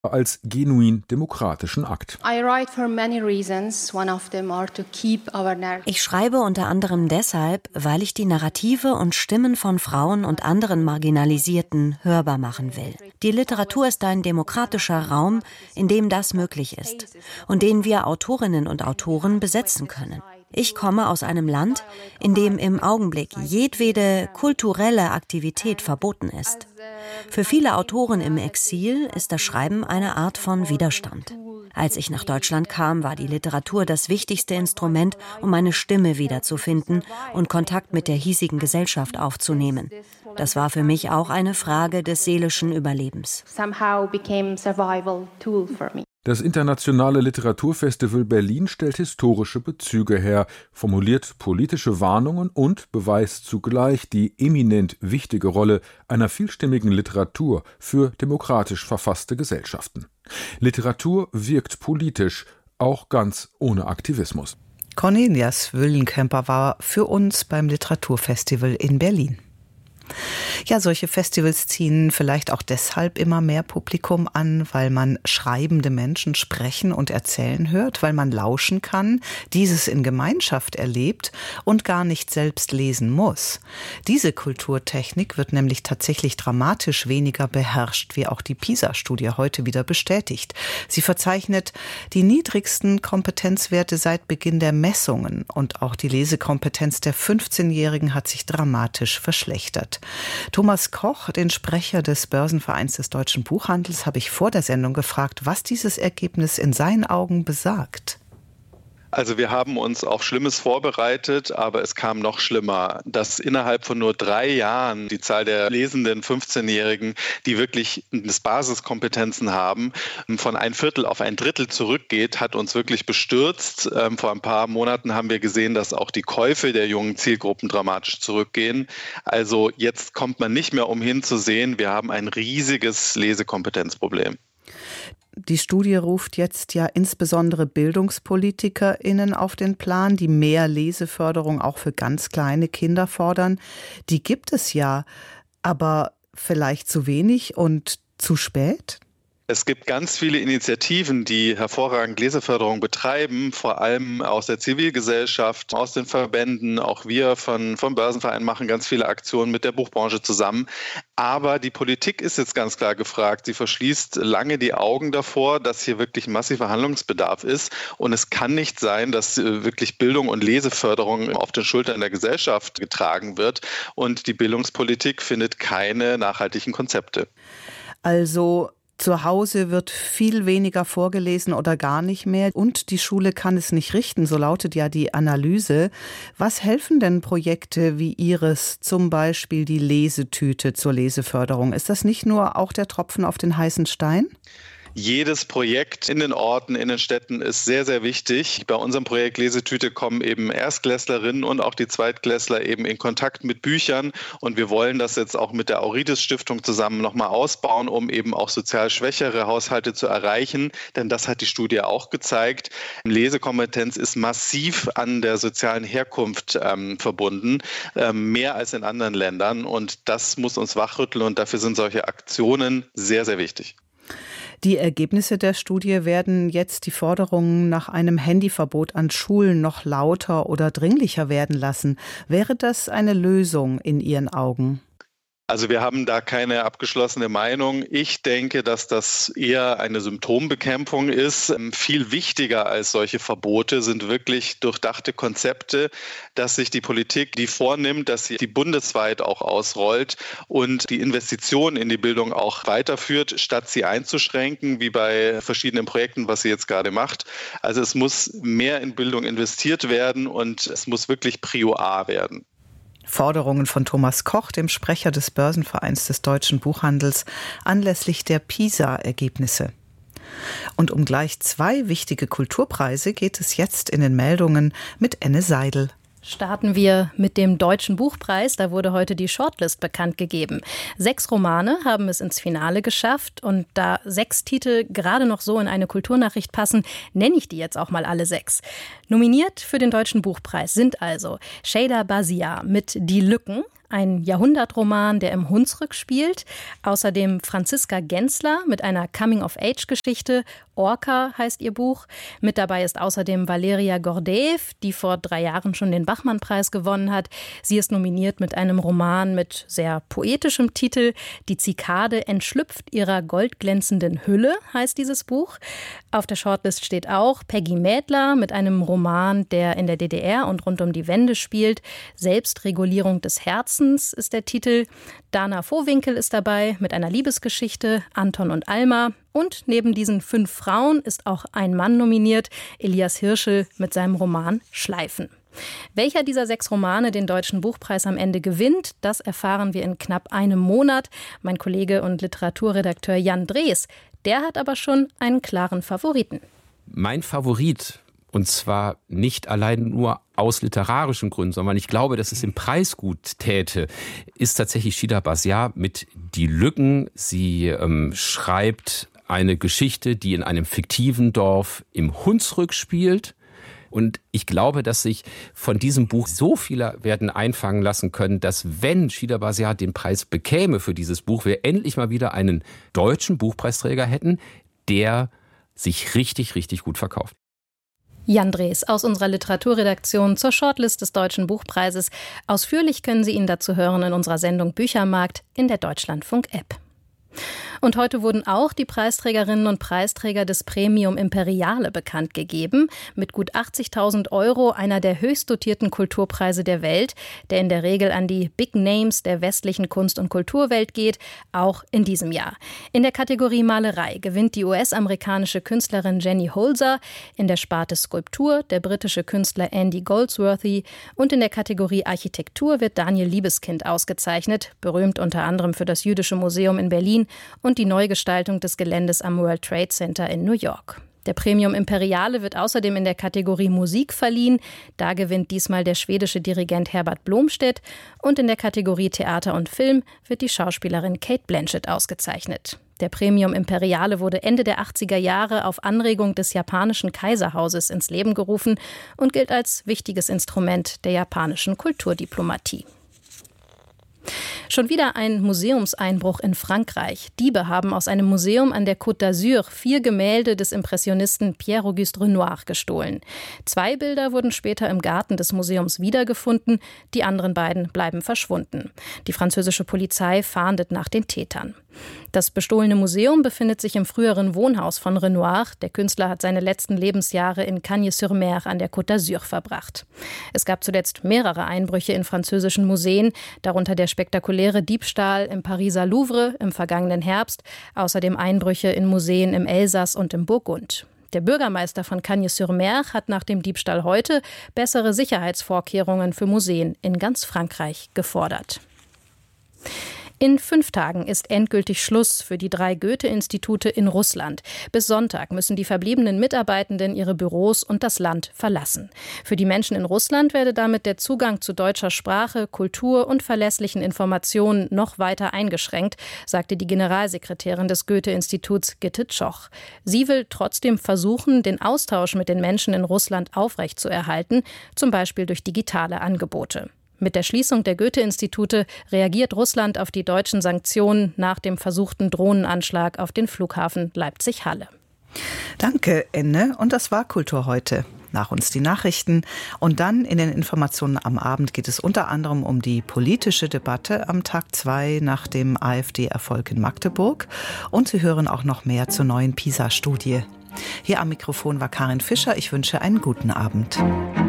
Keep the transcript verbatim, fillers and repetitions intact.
als genuin demokratischen Akt. Ich schreibe unter anderem deshalb, weil ich die Narrative und Stimmen von Frauen und anderen Marginalisierten hörbar machen will. Die Literatur ist ein demokratischer Raum, in dem das möglich ist und den wir Autorinnen und Autoren besetzen können. Ich komme aus einem Land, in dem im Augenblick jedwede kulturelle Aktivität verboten ist. Für viele Autoren im Exil ist das Schreiben eine Art von Widerstand. Als ich nach Deutschland kam, war die Literatur das wichtigste Instrument, um meine Stimme wiederzufinden und Kontakt mit der hiesigen Gesellschaft aufzunehmen. Das war für mich auch eine Frage des seelischen Überlebens. Das Internationale Literaturfestival Berlin stellt historische Bezüge her, formuliert politische Warnungen und beweist zugleich die eminent wichtige Rolle einer vielstimmigen Literatur für demokratisch verfasste Gesellschaften. Literatur wirkt politisch, auch ganz ohne Aktivismus. Cornelias Wüllenkemper war für uns beim Literaturfestival in Berlin. Ja, solche Festivals ziehen vielleicht auch deshalb immer mehr Publikum an, weil man schreibende Menschen sprechen und erzählen hört, weil man lauschen kann, dieses in Gemeinschaft erlebt und gar nicht selbst lesen muss. Diese Kulturtechnik wird nämlich tatsächlich dramatisch weniger beherrscht, wie auch die PISA-Studie heute wieder bestätigt. Sie verzeichnet die niedrigsten Kompetenzwerte seit Beginn der Messungen und auch die Lesekompetenz der fünfzehnjährigen hat sich dramatisch verschlechtert. Thomas Koch, den Sprecher des Börsenvereins des Deutschen Buchhandels, habe ich vor der Sendung gefragt, was dieses Ergebnis in seinen Augen besagt. Also wir haben uns auf Schlimmes vorbereitet, aber es kam noch schlimmer, dass innerhalb von nur drei Jahren die Zahl der lesenden fünfzehnjährigen, die wirklich Basiskompetenzen haben, von ein Viertel auf ein Drittel zurückgeht, hat uns wirklich bestürzt. Vor ein paar Monaten haben wir gesehen, dass auch die Käufe der jungen Zielgruppen dramatisch zurückgehen. Also jetzt kommt man nicht mehr umhin zu sehen, wir haben ein riesiges Lesekompetenzproblem. Die Studie ruft jetzt ja insbesondere BildungspolitikerInnen auf den Plan, die mehr Leseförderung auch für ganz kleine Kinder fordern. Die gibt es ja, aber vielleicht zu wenig und zu spät? Es gibt ganz viele Initiativen, die hervorragend Leseförderung betreiben, vor allem aus der Zivilgesellschaft, aus den Verbänden. Auch wir von, vom Börsenverein machen ganz viele Aktionen mit der Buchbranche zusammen. Aber die Politik ist jetzt ganz klar gefragt. Sie verschließt lange die Augen davor, dass hier wirklich massiver Handlungsbedarf ist. Und es kann nicht sein, dass wirklich Bildung und Leseförderung auf den Schultern der Gesellschaft getragen wird. Und die Bildungspolitik findet keine nachhaltigen Konzepte. Also zu Hause wird viel weniger vorgelesen oder gar nicht mehr und die Schule kann es nicht richten, so lautet ja die Analyse. Was helfen denn Projekte wie Ihres, zum Beispiel die Lesetüte zur Leseförderung? Ist das nicht nur auch der Tropfen auf den heißen Stein? Jedes Projekt in den Orten, in den Städten ist sehr, sehr wichtig. Bei unserem Projekt Lesetüte kommen eben Erstklässlerinnen und auch die Zweitklässler eben in Kontakt mit Büchern. Und wir wollen das jetzt auch mit der Aurides-Stiftung zusammen nochmal ausbauen, um eben auch sozial schwächere Haushalte zu erreichen. Denn das hat die Studie auch gezeigt. Lesekompetenz ist massiv an der sozialen Herkunft ähm, verbunden, ähm, mehr als in anderen Ländern. Und das muss uns wachrütteln und dafür sind solche Aktionen sehr, sehr wichtig. Die Ergebnisse der Studie werden jetzt die Forderungen nach einem Handyverbot an Schulen noch lauter oder dringlicher werden lassen. Wäre das eine Lösung in Ihren Augen? Also wir haben da keine abgeschlossene Meinung. Ich denke, dass das eher eine Symptombekämpfung ist. Viel wichtiger als solche Verbote sind wirklich durchdachte Konzepte, dass sich die Politik die vornimmt, dass sie die bundesweit auch ausrollt und die Investitionen in die Bildung auch weiterführt, statt sie einzuschränken, wie bei verschiedenen Projekten, was sie jetzt gerade macht. Also es muss mehr in Bildung investiert werden und es muss wirklich Prio A werden. Forderungen von Thomas Koch, dem Sprecher des Börsenvereins des Deutschen Buchhandels, anlässlich der PISA-Ergebnisse. Und um gleich zwei wichtige Kulturpreise geht es jetzt in den Meldungen mit Enne Seidel. Starten wir mit dem Deutschen Buchpreis. Da wurde heute die Shortlist bekannt gegeben. Sechs Romane haben es ins Finale geschafft. Und da sechs Titel gerade noch so in eine Kulturnachricht passen, nenne ich die jetzt auch mal alle sechs. Nominiert für den Deutschen Buchpreis sind also Sheyda Bazia mit Die Lücken, ein Jahrhundertroman, der im Hunsrück spielt. Außerdem Franziska Gensler mit einer Coming-of-Age-Geschichte. Orca heißt ihr Buch. Mit dabei ist außerdem Valeria Gordeev, die vor drei Jahren schon den Bachmann-Preis gewonnen hat. Sie ist nominiert mit einem Roman mit sehr poetischem Titel. Die Zikade entschlüpft ihrer goldglänzenden Hülle, heißt dieses Buch. Auf der Shortlist steht auch Peggy Mädler mit einem Roman, der in der D D R und rund um die Wende spielt. Selbstregulierung des Herzens ist der Titel. Dana Vohwinkel ist dabei mit einer Liebesgeschichte, Anton und Alma. Und neben diesen fünf Frauen ist auch ein Mann nominiert, Elias Hirschel mit seinem Roman Schleifen. Welcher dieser sechs Romane den Deutschen Buchpreis am Ende gewinnt, das erfahren wir in knapp einem Monat. Mein Kollege und Literaturredakteur Jan Drees, der hat aber schon einen klaren Favoriten. Mein Favorit, und zwar nicht allein nur aus literarischen Gründen, sondern ich glaube, dass es im Preis gut täte, ist tatsächlich Shida Baziar mit Die Lücken. Sie ähm, schreibt eine Geschichte, die in einem fiktiven Dorf im Hunsrück spielt. Und ich glaube, dass sich von diesem Buch so viele werden einfangen lassen können, dass wenn Shida Baziar den Preis bekäme für dieses Buch, wir endlich mal wieder einen deutschen Buchpreisträger hätten, der sich richtig, richtig gut verkauft. Jan Drees aus unserer Literaturredaktion zur Shortlist des Deutschen Buchpreises. Ausführlich können Sie ihn dazu hören in unserer Sendung Büchermarkt in der Deutschlandfunk-App. Und heute wurden auch die Preisträgerinnen und Preisträger des Premium Imperiale bekannt gegeben. Mit gut achtzigtausend Euro einer der höchst dotierten Kulturpreise der Welt, der in der Regel an die Big Names der westlichen Kunst- und Kulturwelt geht, auch in diesem Jahr. In der Kategorie Malerei gewinnt die U S-amerikanische Künstlerin Jenny Holzer, in der Sparte Skulptur der britische Künstler Andy Goldsworthy und in der Kategorie Architektur wird Daniel Liebeskind ausgezeichnet, berühmt unter anderem für das Jüdische Museum in Berlin und die Neugestaltung des Geländes am World Trade Center in New York. Der Premium Imperiale wird außerdem in der Kategorie Musik verliehen. Da gewinnt diesmal der schwedische Dirigent Herbert Blomstedt. Und in der Kategorie Theater und Film wird die Schauspielerin Cate Blanchett ausgezeichnet. Der Premium Imperiale wurde Ende der achtziger Jahre auf Anregung des japanischen Kaiserhauses ins Leben gerufen und gilt als wichtiges Instrument der japanischen Kulturdiplomatie. Schon wieder ein Museumseinbruch in Frankreich. Diebe haben aus einem Museum an der Côte d'Azur vier Gemälde des Impressionisten Pierre-Auguste Renoir gestohlen. Zwei Bilder wurden später im Garten des Museums wiedergefunden, die anderen beiden bleiben verschwunden. Die französische Polizei fahndet nach den Tätern. Das bestohlene Museum befindet sich im früheren Wohnhaus von Renoir. Der Künstler hat seine letzten Lebensjahre in Cagnes-sur-Mer an der Côte d'Azur verbracht. Es gab zuletzt mehrere Einbrüche in französischen Museen, darunter der spektakuläre Diebstahl im Pariser Louvre im vergangenen Herbst, außerdem Einbrüche in Museen im Elsass und im Burgund. Der Bürgermeister von Cagnes-sur-Mer hat nach dem Diebstahl heute bessere Sicherheitsvorkehrungen für Museen in ganz Frankreich gefordert. In fünf Tagen ist endgültig Schluss für die drei Goethe-Institute in Russland. Bis Sonntag müssen die verbliebenen Mitarbeitenden ihre Büros und das Land verlassen. Für die Menschen in Russland werde damit der Zugang zu deutscher Sprache, Kultur und verlässlichen Informationen noch weiter eingeschränkt, sagte die Generalsekretärin des Goethe-Instituts Gitte Tschoch. Sie will trotzdem versuchen, den Austausch mit den Menschen in Russland aufrechtzuerhalten, zum Beispiel durch digitale Angebote. Mit der Schließung der Goethe-Institute reagiert Russland auf die deutschen Sanktionen nach dem versuchten Drohnenanschlag auf den Flughafen Leipzig-Halle. Danke, Enne. Und das war Kultur heute. Nach uns die Nachrichten. Und dann in den Informationen am Abend geht es unter anderem um die politische Debatte am Tag zwei nach dem AfD-Erfolg in Magdeburg. Und Sie hören auch noch mehr zur neuen PISA-Studie. Hier am Mikrofon war Karin Fischer. Ich wünsche einen guten Abend.